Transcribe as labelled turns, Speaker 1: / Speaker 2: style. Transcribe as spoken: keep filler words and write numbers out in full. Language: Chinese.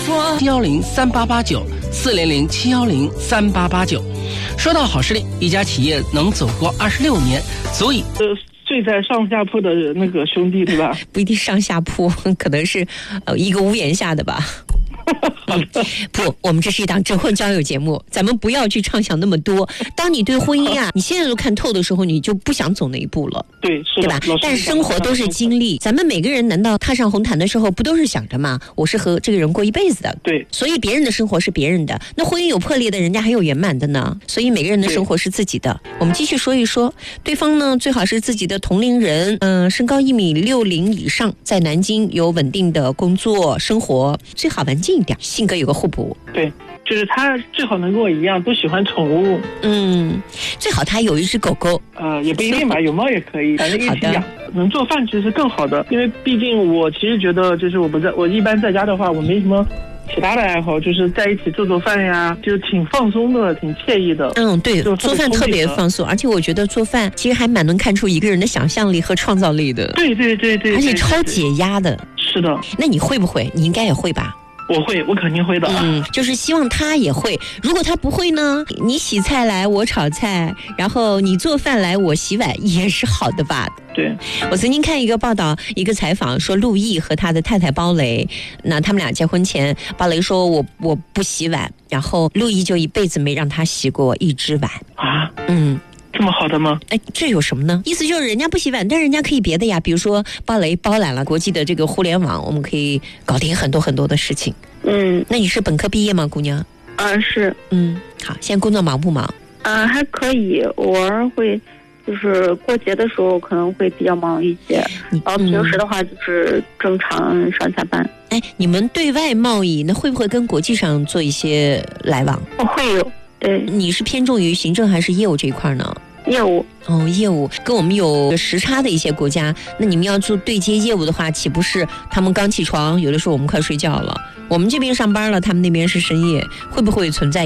Speaker 1: 七幺零三八八九四零零七幺零三八八九。说到好视力，一家企业能走过二十六年，足以
Speaker 2: 呃睡在上下铺的那个兄弟，对吧？
Speaker 3: 不一定上下铺，可能是呃一个屋檐下的吧。嗯、不，我们这是一档征婚交友节目，咱们不要去畅想那么多。当你对婚姻啊，你现在都看透的时候，你就不想走那一步了。
Speaker 2: 对，是的，
Speaker 3: 对吧？但是生活都是经历，咱们每个人难道踏上红毯的时候，不都是想着吗？我是和这个人过一辈子的。
Speaker 2: 对，
Speaker 3: 所以别人的生活是别人的，那婚姻有破裂的，人家还有圆满的呢。所以每个人的生活是自己的。我们继续说一说，对方呢最好是自己的同龄人，嗯、呃，身高一米六零以上，在南京有稳定的工作生活，最好文静一点，性格有个互补。
Speaker 2: 对，就是他最好能跟我一样都喜欢宠物。
Speaker 3: 嗯，最好他有一只狗狗。
Speaker 2: 呃，也不一定吧，有猫也可以，反正一起养。能做饭其实是更好的，因为毕竟我其实觉得，就是我不在，我一般在家的话，我没什么其他的爱好，就是在一起做做饭呀，就挺放松的，挺惬意的。
Speaker 3: 嗯，对，做饭特别放松，而且我觉得做饭其实还蛮能看出一个人的想象力和创造力的。
Speaker 2: 对对对 对, 对，
Speaker 3: 而且超解压的。
Speaker 2: 是的。
Speaker 3: 那你会不会？你应该也会吧？
Speaker 2: 我会，我肯定会的。
Speaker 3: 嗯，就是希望他也会。如果他不会呢，你洗菜来我炒菜，然后你做饭来我洗碗，也是好的吧？
Speaker 2: 对，
Speaker 3: 我曾经看一个报道，一个采访说，陆毅和他的太太包蕾，那他们俩结婚前，包蕾说我我不洗碗，然后陆毅就一辈子没让他洗过一只碗
Speaker 2: 啊。
Speaker 3: 嗯。
Speaker 2: 这么好的吗？
Speaker 3: 哎，这有什么呢？意思就是人家不洗碗，但是人家可以别的呀，比如说包蕾包揽了国际的这个互联网，我们可以搞定很多很多的事情。
Speaker 4: 嗯，
Speaker 3: 那你是本科毕业吗，姑娘？
Speaker 4: 啊，是。
Speaker 3: 嗯，好，现在工作忙不忙？
Speaker 4: 啊，还可以，偶尔会，就是过节的时候可能会比较忙一些，然后平时的话就是正常上下班。
Speaker 3: 哎，你们对外贸易那会不会跟国际上做一些来往？
Speaker 4: 哦，会有。对，
Speaker 3: 你是偏重于行政还是业务这一块呢？
Speaker 4: 业务。
Speaker 3: 哦，业务跟我们有时差的一些国家，那你们要做对接业务的话，岂不是他们刚起床，有的时候我们快睡觉了，我们这边上班了，他们那边是深夜，会不会存在